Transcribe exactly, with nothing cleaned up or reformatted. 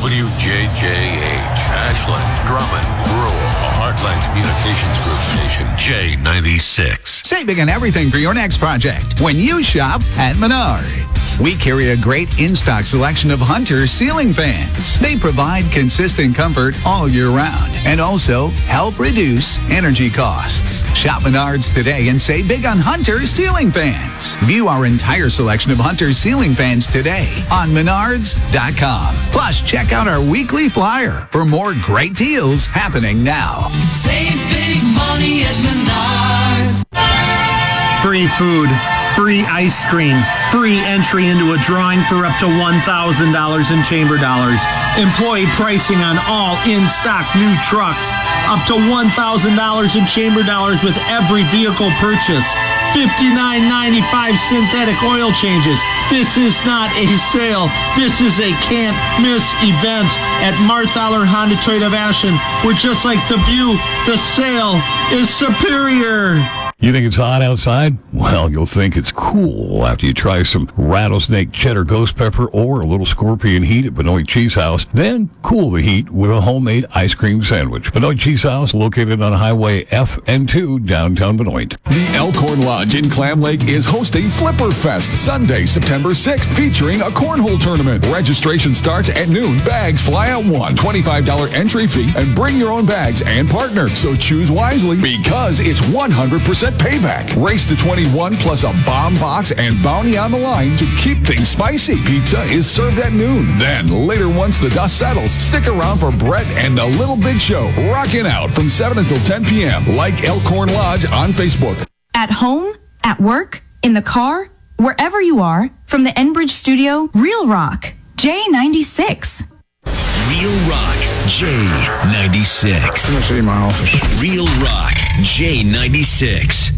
W J J H, Ashland, Drummond, Rural, a Heartland Communications Group station, J ninety-six. Save big on everything for your next project when you shop at Menards. We carry a great in-stock selection of Hunter ceiling fans. They provide consistent comfort all year round and also help reduce energy costs. Shop Menards today and save big on Hunter ceiling fans. View our entire selection of Hunter ceiling fans today on menards dot com. Plus, check out our weekly flyer for more great deals happening now. Save big money at Menards. Free food, free ice cream, free entry into a drawing for up to one thousand dollars in chamber dollars. Employee pricing on all in-stock new trucks. Up to one thousand dollars in chamber dollars with every vehicle purchase. fifty-nine ninety-five synthetic oil changes. This is not a sale. This is a can't-miss event at Marthaler Honda Toyota of Ashland, where just like the view, the sale is superior. You think it's hot outside? Well, you'll think it's cool after you try some rattlesnake cheddar ghost pepper or a little scorpion heat at Benoit Cheese House. Then cool the heat with a homemade ice cream sandwich. Benoit Cheese House, located on Highway F N two, downtown Benoit. The Elkhorn Lodge in Clam Lake is hosting Flipper Fest Sunday, September sixth, featuring a cornhole tournament. Registration starts at noon. Bags fly at one. twenty-five dollars entry fee, and bring your own bags and partner. So choose wisely because it's one hundred percent payback. Race to twenty-one plus a bomb box and bounty on the line to keep things spicy. Pizza is served at noon. Then later, once the dust settles, stick around for Brett and the Little Big Show. Rocking out from seven until ten p.m. Like Elkhorn Lodge on Facebook. At home, at work, in the car, wherever you are, from the Enbridge studio, Real Rock, J ninety-six. Real Rock, J ninety-six. I'm going to see my office. Real Rock, J ninety-six.